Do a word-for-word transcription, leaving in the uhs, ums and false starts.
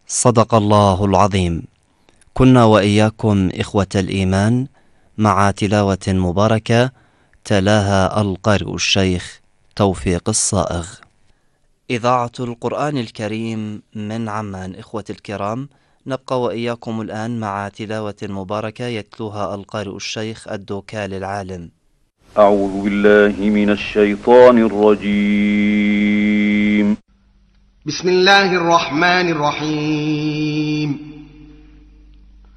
صدق الله العظيم. كنا وإياكم إخوة الإيمان مع تلاوة مباركة تلاها القارئ الشيخ توفيق الصائغ. إذاعة القرآن الكريم من عمان. إخوة الكرام، نبقى وإياكم الآن مع تلاوة مباركة يتلوها القارئ الشيخ الدوكال العالم. أعوذ بالله من الشيطان الرجيم. بسم الله الرحمن الرحيم.